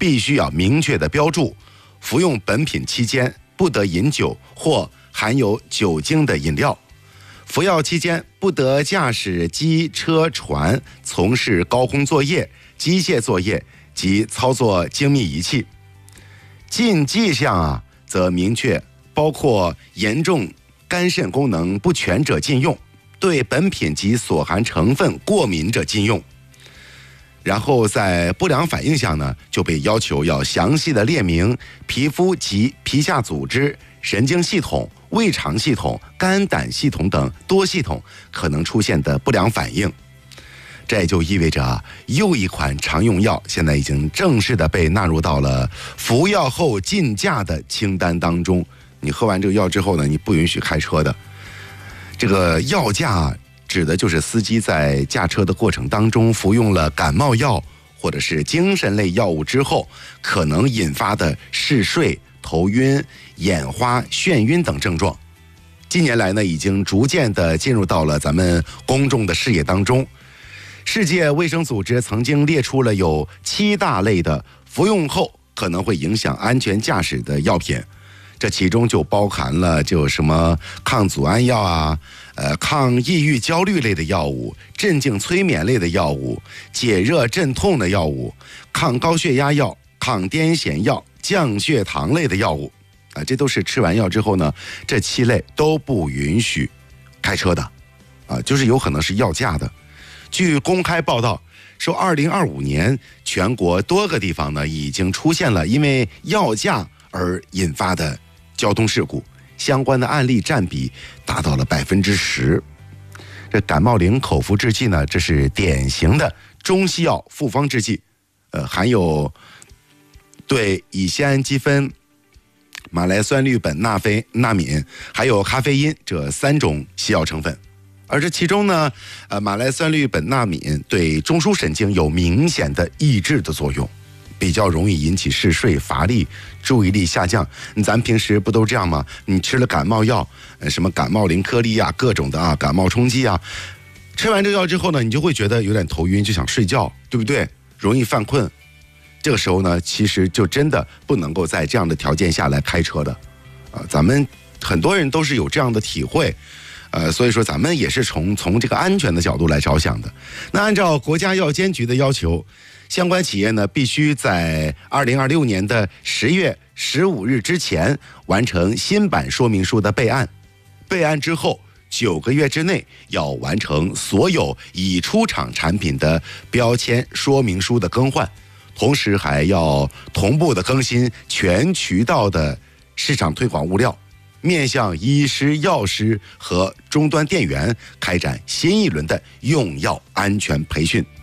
必须要明确的标注，服用本品期间不得饮酒或含有酒精的饮料，服药期间不得驾驶机车船从事高空作业、机械作业及操作精密仪器。禁忌项则明确包括严重肝肾功能不全者禁用，对本品及所含成分过敏者禁用。然后在不良反应项呢，就被要求要详细的列明皮肤及皮下组织、神经系统、胃肠系统、肝胆系统等多系统可能出现的不良反应。这也就意味着又一款常用药现在已经正式的被纳入到了服药后禁驾的清单当中。你喝完这个药之后呢，你不允许开车的。这个药驾指的就是司机在驾车的过程当中服用了感冒药或者是精神类药物之后，可能引发的嗜睡、头晕、眼花、眩晕等症状。近年来呢，已经逐渐的进入到了咱们公众的视野当中。世界卫生组织曾经列出了有7大类的服用后可能会影响安全驾驶的药品，这其中就包含了就什么抗组胺药抗抑郁焦虑类的药物、镇静催眠类的药物、解热镇痛的药物、抗高血压药、抗癫痫药、降血糖类的药物这都是吃完药之后呢，这7类都不允许开车的就是有可能是药驾的。据公开报道说，2025年全国多个地方呢已经出现了因为药驾而引发的交通事故，相关的案例占比达到了10%。这感冒灵口服制剂呢，这是典型的中西药复方制剂，含有对乙酰氨基酚、马来酸氯苯那敏还有咖啡因这3种西药成分。而这其中呢，马来酸氯苯那敏对中枢神经有明显的抑制的作用，比较容易引起嗜睡、乏力、注意力下降。咱平时不都这样吗？你吃了感冒药，什么感冒灵颗粒各种的感冒冲剂吃完这个药之后呢，你就会觉得有点头晕，就想睡觉，对不对？容易犯困。这个时候呢，其实就真的不能够在这样的条件下来开车的咱们很多人都是有这样的体会。所以说咱们也是从这个安全的角度来着想的。那按照国家药监局的要求，相关企业呢必须在2026年的10月15日之前完成新版说明书的备案，备案之后9个月之内要完成所有已出厂产品的标签说明书的更换，同时还要同步的更新全渠道的市场推广物料，面向医师、药师和终端店员开展新一轮的用药安全培训。